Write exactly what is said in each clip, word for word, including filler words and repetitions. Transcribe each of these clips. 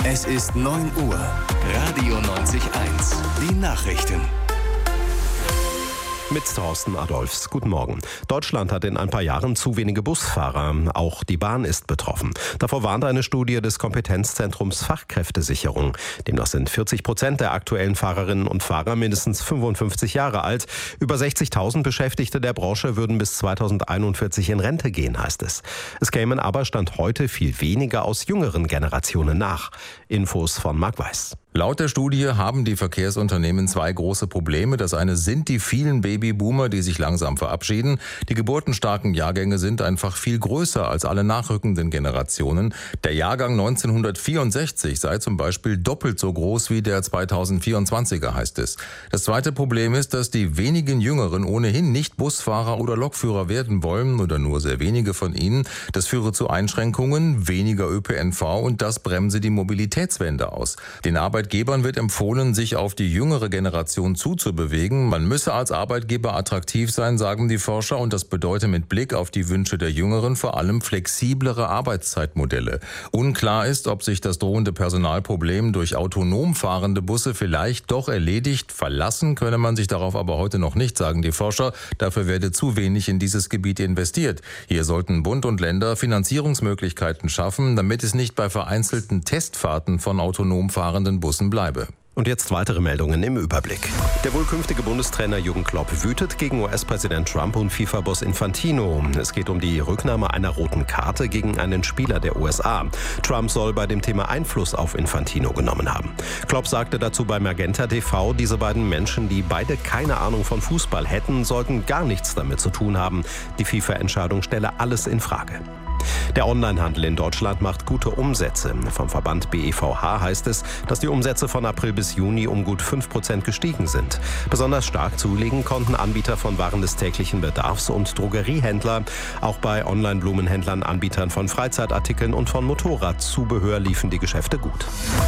Es ist neun Uhr. Radio neunzig eins. Die Nachrichten. Mit Thorsten Adolfs. Guten Morgen. Deutschland hat in ein paar Jahren zu wenige Busfahrer. Auch die Bahn ist betroffen. Davor warnt eine Studie des Kompetenzzentrums Fachkräftesicherung. Demnach sind vierzig Prozent der aktuellen Fahrerinnen und Fahrer mindestens fünfundfünfzig Jahre alt. Über sechzigtausend Beschäftigte der Branche würden bis zweitausendeinundvierzig in Rente gehen, heißt es. Es kämen aber Stand heute viel weniger aus jüngeren Generationen nach. Infos von Marc Weiß. Laut der Studie haben die Verkehrsunternehmen zwei große Probleme. Das eine sind die vielen Babyboomer, die sich langsam verabschieden. Die geburtenstarken Jahrgänge sind einfach viel größer als alle nachrückenden Generationen. Der Jahrgang neunzehnhundertvierundsechzig sei zum Beispiel doppelt so groß wie der zweitausendvierundzwanziger, heißt es. Das zweite Problem ist, dass die wenigen Jüngeren ohnehin nicht Busfahrer oder Lokführer werden wollen oder nur sehr wenige von ihnen. Das führe zu Einschränkungen, weniger Ö P N V und das bremse die Mobilitätswende aus. Den Arbeit Arbeitgebern wird empfohlen, sich auf die jüngere Generation zuzubewegen. Man müsse als Arbeitgeber attraktiv sein, sagen die Forscher, und das bedeutet mit Blick auf die Wünsche der Jüngeren vor allem flexiblere Arbeitszeitmodelle. Unklar ist, ob sich das drohende Personalproblem durch autonom fahrende Busse vielleicht doch erledigt. Verlassen könne man sich darauf aber heute noch nicht, sagen die Forscher. Dafür werde zu wenig in dieses Gebiet investiert. Hier sollten Bund und Länder Finanzierungsmöglichkeiten schaffen, damit es nicht bei vereinzelten Testfahrten von autonom fahrenden Bussen bleibe. Und jetzt weitere Meldungen im Überblick. Der wohl künftige Bundestrainer Jürgen Klopp wütet gegen U S-Präsident Trump und FIFA-Boss Infantino. Es geht um die Rücknahme einer roten Karte gegen einen Spieler der U S A. Trump soll bei dem Thema Einfluss auf Infantino genommen haben. Klopp sagte dazu bei Magenta T V, diese beiden Menschen, die beide keine Ahnung von Fußball hätten, sollten gar nichts damit zu tun haben. Die FIFA-Entscheidung stelle alles in Frage. Der Onlinehandel in Deutschland macht gute Umsätze. Vom Verband B E V H heißt es, dass die Umsätze von April bis Juni um gut fünf Prozent gestiegen sind. Besonders stark zulegen konnten Anbieter von Waren des täglichen Bedarfs und Drogeriehändler. Auch bei Online-Blumenhändlern, Anbietern von Freizeitartikeln und von Motorradzubehör liefen die Geschäfte gut.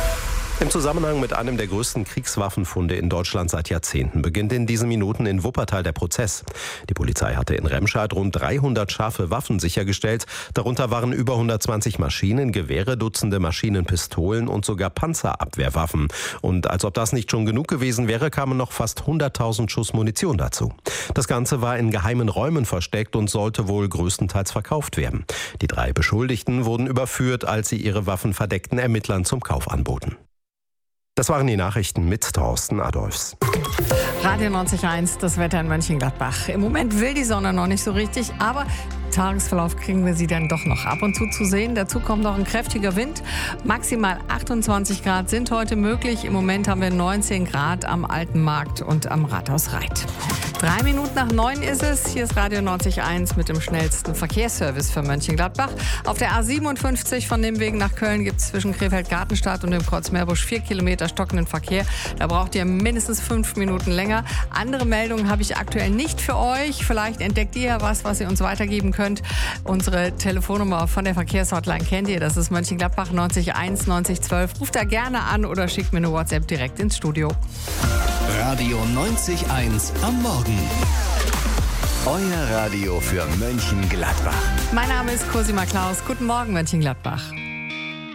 Im Zusammenhang mit einem der größten Kriegswaffenfunde in Deutschland seit Jahrzehnten beginnt in diesen Minuten in Wuppertal der Prozess. Die Polizei hatte in Remscheid rund dreihundert scharfe Waffen sichergestellt. Darunter waren über hundertzwanzig Maschinen, Gewehre, Dutzende Maschinenpistolen und sogar Panzerabwehrwaffen. Und als ob das nicht schon genug gewesen wäre, kamen noch fast hunderttausend Schuss Munition dazu. Das Ganze war in geheimen Räumen versteckt und sollte wohl größtenteils verkauft werden. Die drei Beschuldigten wurden überführt, als sie ihre Waffen verdeckten Ermittlern zum Kauf anboten. Das waren die Nachrichten mit Thorsten Adolfs. Radio neunzig eins, das Wetter in Mönchengladbach. Im Moment will die Sonne noch nicht so richtig, aber Tagesverlauf kriegen wir sie dann doch noch ab und zu zu sehen. Dazu kommt noch ein kräftiger Wind. Maximal achtundzwanzig Grad sind heute möglich. Im Moment haben wir neunzehn Grad am Alten Markt und am Rathaus Reit. Drei Minuten nach neun ist es. Hier ist Radio neunzig eins mit dem schnellsten Verkehrsservice für Mönchengladbach. Auf der A siebenundfünfzig von Nimwegen nach Köln gibt es zwischen Krefeld-Gartenstadt und dem Kreuz Meerbusch vier Kilometer stockenden Verkehr. Da braucht ihr mindestens fünf Minuten länger. Andere Meldungen habe ich aktuell nicht für euch. Vielleicht entdeckt ihr ja was, was ihr uns weitergeben könnt. Unsere Telefonnummer von der Verkehrshotline kennt ihr. Das ist Mönchengladbach neunzig eins neunzig zwölf. Ruft da gerne an oder schickt mir eine WhatsApp direkt ins Studio. Radio neunzig eins am Morgen. Euer Radio für Mönchengladbach. Mein Name ist Cosima Klaus. Guten Morgen, Mönchengladbach.